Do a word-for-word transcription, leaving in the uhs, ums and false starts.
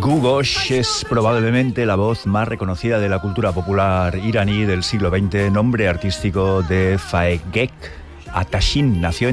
Guggosh es probablemente la voz más reconocida de la cultura popular iraní del siglo veinte, nombre artístico de Faegeh Atashin. Nació en